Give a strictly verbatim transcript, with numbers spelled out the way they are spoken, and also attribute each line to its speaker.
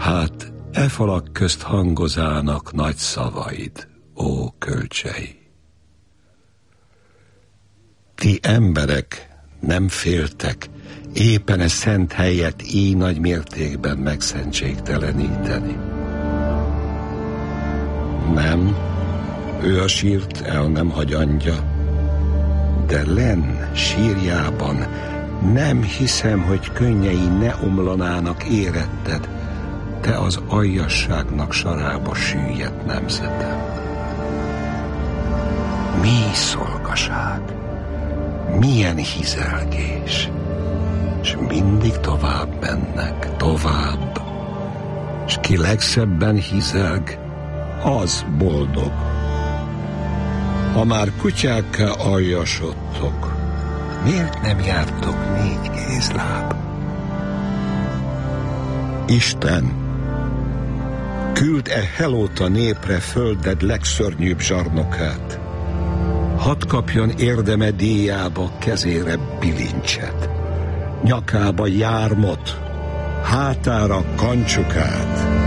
Speaker 1: Hát, e falak közt hangozának nagy szavaid, ó kölcsei. Ti emberek nem féltek éppen e szent helyet így nagy mértékben megszentségteleníteni. Nem, ő a sírt el nem hagyandja, de lenn sírjában nem hiszem, hogy könnyei ne omlanának éretted, te az aljasságnak sarába süllyedt nemzetem. Mi szolgaság, milyen hizelgés, és mindig tovább mennek, tovább, és ki legszebben hizelg, az boldog. Ha már kutyákká aljasodtok, miért nem jártok négy kézláb? Isten, küld e helóta népre földed legszörnyűbb zsarnokát. Hadd kapjon érdeme díjába kezére bilincset, nyakába jármot, hátára kancsukát.